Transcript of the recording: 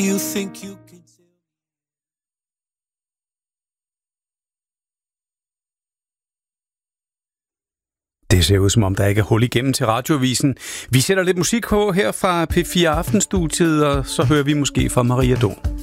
You think you can... Det ser ud som om, der ikke er hul igennem til Radioavisen. Vi sætter lidt musik på her fra P4 Aftenstudiet, og så hører vi måske fra Maria Dom.